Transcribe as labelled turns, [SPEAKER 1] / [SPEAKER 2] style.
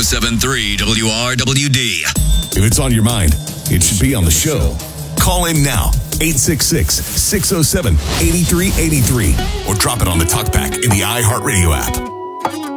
[SPEAKER 1] 107.3 WRWD.
[SPEAKER 2] If it's on your mind, it should be on the show. Call in now, 866-607-8383, or drop it on the talkback in the iHeartRadio app.